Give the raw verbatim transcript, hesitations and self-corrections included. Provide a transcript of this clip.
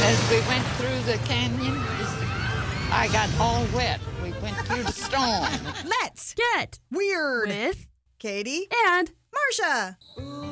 As we went through the canyon, I got all wet. We went through the storm. Let's Get weird with Katie and Marsha.